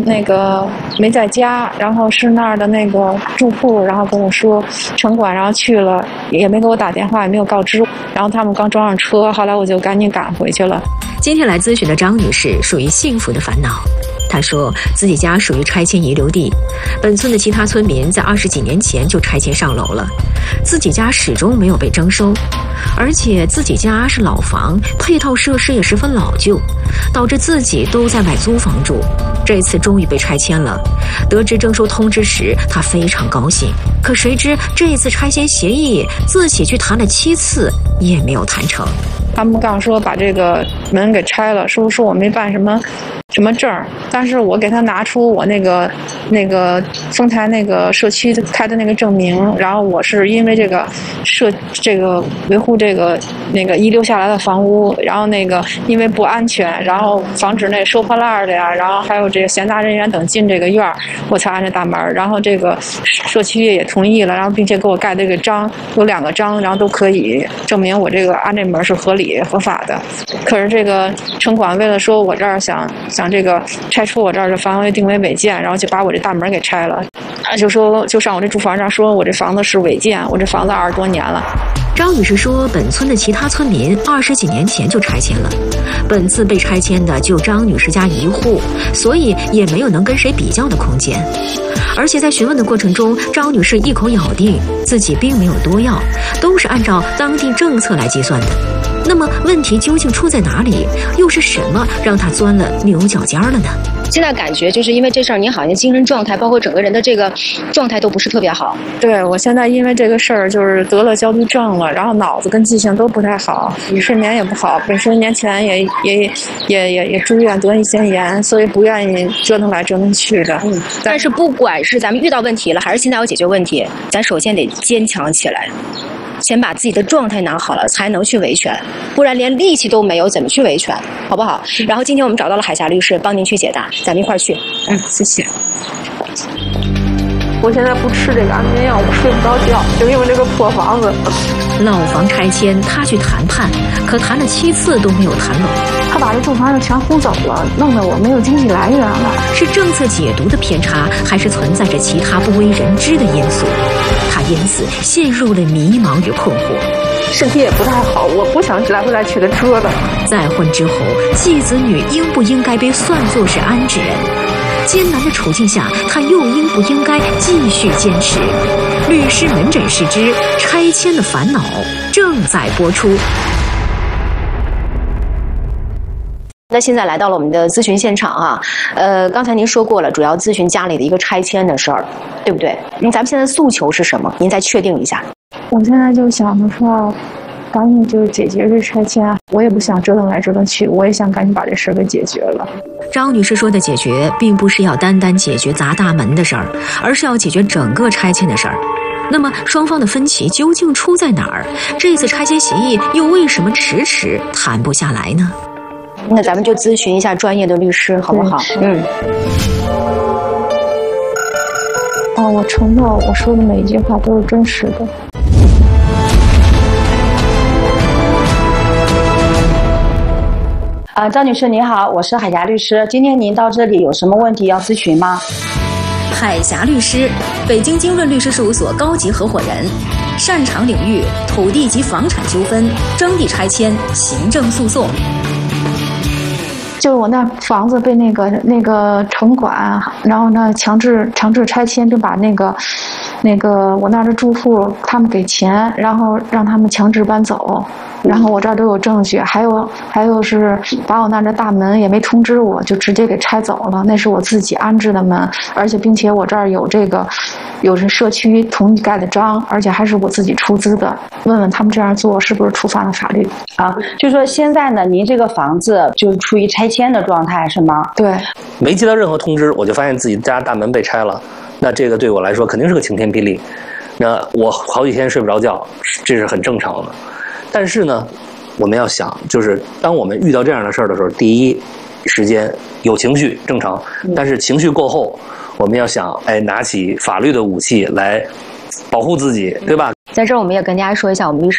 那个没在家，然后是那儿的那个住户，然后跟我说城管，然后去了也没给我打电话，也没有告知，然后他们刚装上车，后来我就赶紧赶回去了。 今天来咨询的张女士属于幸福的烦恼。她说自己家属于拆迁遗留地，本村的其他村民在20几年前就拆迁上楼了，自己家始终没有被征收，而且自己家是老房，配套设施也十分老旧，导致自己都在买租房住。这次终于被拆迁了，得知征收通知时，她非常高兴。可谁知这一次拆迁协议自己去谈了7次，也没有谈成。 他们刚说把这个门给拆了，说我没办什么证，但是我给他拿出我那个丰台那个社区开的那个证明，然后我是因为这个维护这个遗留下来的房屋，然后因为不安全，然后防止那收破烂的呀，然后还有这个闲杂人员等进这个院儿，我才安这大门。然后这个社区也同意了，然后并且给我盖这个章，有2个章，然后都可以证明我这个安这门是合理合法的。可是这个城管为了说我这儿想这个拆除我这儿的房屋定为违建，然后就把我这大门给拆了，就上我这住房上说我这房子是违建，我这房子20多年了。 张女士说，本村的其他村民20几年前就拆迁了，本次被拆迁的就张女士家1户，所以也没有能跟谁比较的空间。而且在询问的过程中，张女士一口咬定自己并没有多要，都是按照当地政策来计算的。那么问题究竟出在哪里？又是什么让她钻了牛角尖了呢？ 现在感觉就是因为这事儿，您好像精神状态，包括整个人的这个状态都不是特别好。 对，我现在因为这个事儿就是得了焦虑症了，然后脑子跟记性都不太好，睡眠也不好，本身年前也住院得一些炎，所以不愿意折腾来折腾去的。 但是不管是咱们遇到问题了，还是现在要解决问题，咱首先得坚强起来。先把自己的状态拿好了，才能去维权，不然连力气都没有，怎么去维权，好不好？然后今天我们找到了海霞律师，帮您去解答，咱们一块儿去。 谢谢。我现在不吃这个安眠药，我睡不着觉，就因为这个破房子。 老房拆迁，他去谈判，可谈了7次都没有谈拢。 他把这住房就全轰走了，弄得我没有经济来源了。 是政策解读的偏差，还是存在着其他不为人知的因素？他因此陷入了迷茫与困惑。 身体也不太好，我不想来回来去的折腾。 再婚之后，继子女应不应该被算作是安置人？艰难的处境下，他又应不应该继续坚持？律师门诊室之拆迁的烦恼正在播出。 那现在来到了我们的咨询现场啊，刚才您说过了，主要咨询家里的一个拆迁的事儿，对不对？咱们现在诉求是什么？您再确定一下。 我现在就想着说，赶紧就解决这拆迁，我也不想折腾来折腾去，我也想赶紧把这事儿给解决了。 张女士说的解决，并不是要单单解决砸大门的事儿，而是要解决整个拆迁的事儿。那么双方的分歧究竟出在哪儿？这次拆迁协议又为什么迟迟谈不下来呢？ 那咱们就咨询一下专业的律师，好不好？ 我承诺我说的每一句话都是真实的。 张女士您好，我是海霞律师，今天您到这里有什么问题要咨询吗？ 海霞律师，北京经润律师事务所高级合伙人，擅长领域土地及房产纠纷、征地拆迁、行政诉讼。 就是我那房子被那个城管，然后呢强制拆迁，并把那个我那的住户他们给钱，然后让他们强制搬走，然后我这儿都有证据，还有是把我那大门也没通知我，就直接给拆走了，那是我自己安置的门，而且并且我这儿有这社区同意盖的章，而且还是我自己出资的，问问他们这样做是不是触犯了法律？ 就说现在呢，您这个房子就是处于拆迁的状态是吗？ 对， 没接到任何通知，我就发现自己家大门被拆了，那这个对我来说肯定是个晴天霹雳，那我好几天睡不着觉，这是很正常的。但是呢，我们要想，就是当我们遇到这样的事儿的时候，第一时间有情绪正常，但是情绪过后，我们要想，拿起法律的武器来保护自己，对吧？ 在这儿我们也跟大家说一下，我们律师